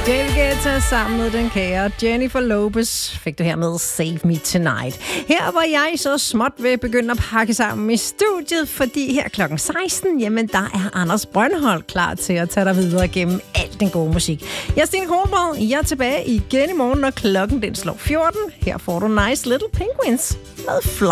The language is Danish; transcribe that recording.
David Guetta sammen med den kære Jennifer Lopez fik du her med Save Me Tonight. Her var jeg så småt ved at begynde at pakke sammen i studiet, fordi her klokken 16, jamen der er Anders Brøndholt klar til at tage dig videre gennem al den gode musik. Jeg er Stine Kronborg, jeg er tilbage igen i morgen, når klokken den slår 14. Her får du Nice Little Penguins med Fly.